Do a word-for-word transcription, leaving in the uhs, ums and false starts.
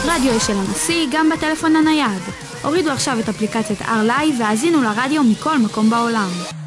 רדיו של הנשיא גם בטלפון הנייד. הורידו עכשיו את אפליקציית אר לייב והאזינו לרדיו מכל מקום בעולם.